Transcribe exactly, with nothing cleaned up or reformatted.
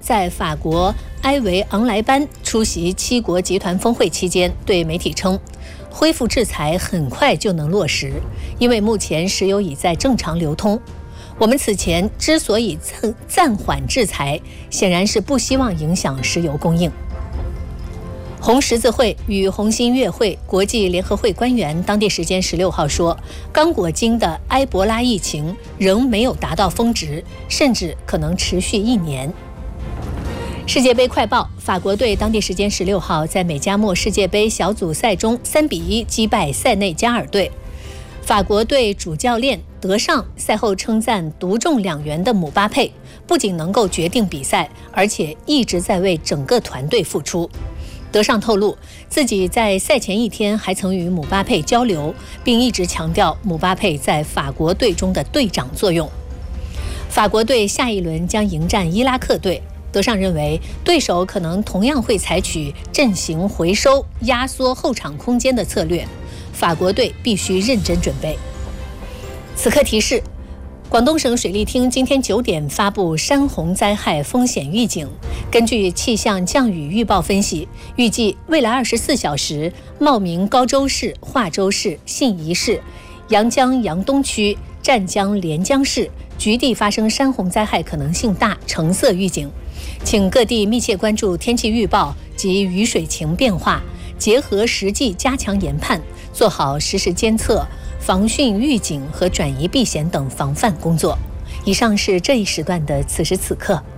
在法国埃维昂莱班出席七国集团峰会期间，对媒体称，恢复制裁很快就能落实，因为目前石油已在正常流通。我们此前之所以暂暂缓制裁，显然是不希望影响石油供应。红十字会与红新月会国际联合会官员当地时间十六号说，刚果金的埃博拉疫情仍没有达到峰值，甚至可能持续一年。世界杯快报：法国队当地时间十六号在美加墨世界杯小组赛中三比一击败塞内加尔队。法国队主教练德尚赛后称赞独中两元的姆巴佩不仅能够决定比赛，而且一直在为整个团队付出。德尚透露，自己在赛前一天还曾与姆巴佩交流，并一直强调姆巴佩在法国队中的队长作用。法国队下一轮将迎战伊拉克队，德尚认为对手可能同样会采取阵型回收、压缩后场空间的策略，法国队必须认真准备。此刻提示：广东省水利厅今天九点发布山洪灾害风险预警。根据气象降雨预报分析，预计未来二十四小时，茂名高州市、化州市、信宜市、阳江阳东区、湛江连江市局地发生山洪灾害可能性大，橙色预警。请各地密切关注天气预报及雨水情变化，结合实际加强研判，做好实时监测、防汛预警和转移避险等防范工作。以上是这一时段的此时此刻。